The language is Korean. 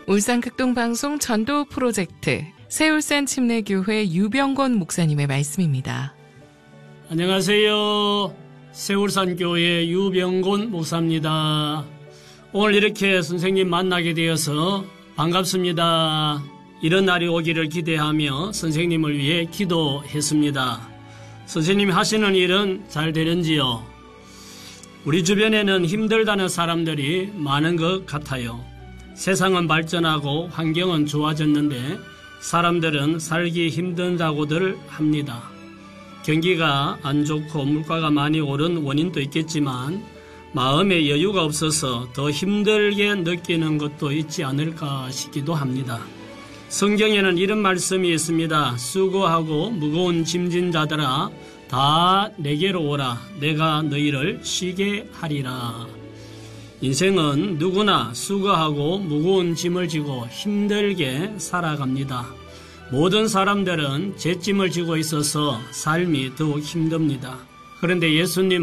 울산극동방송 전도 프로젝트 새울산 침례교회 유병곤 목사님의 말씀입니다. 안녕하세요. 새울산교회 유병곤 목사입니다. 오늘 이렇게 선생님 만나게 되어서 반갑습니다. 이런 날이 오기를 기대하며 선생님을 위해 기도했습니다. 선생님이 하시는 일은 잘 되는지요? 우리 주변에는 힘들다는 사람들이 많은 것 같아요. 세상은 발전하고 환경은 좋아졌는데 사람들은 살기 힘든다고들 합니다. 경기가 안 좋고 물가가 많이 오른 원인도 있겠지만 마음에 여유가 없어서 더 힘들게 느끼는 것도 있지 않을까 싶기도 합니다. 성경에는 이런 말씀이 있습니다. 수고하고 무거운 짐진 자들아 다 내게로 오라. 내가 너희를 쉬게 하리라. 인생은 누구나 수고하고 무거운 짐을 지고 힘들게 살아갑니다. 모든 사람들은 제 짐을 지고 있어서 삶이 더욱 힘듭니다. 그런데 예수님